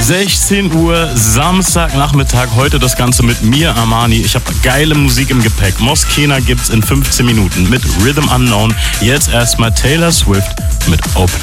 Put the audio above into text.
16 Uhr, Samstagnachmittag, heute das Ganze mit mir, Armani. Ich habe geile Musik im Gepäck. Moskena gibt's in 15 Minuten mit Rhythm Unknown. Jetzt erstmal Taylor Swift mit Open.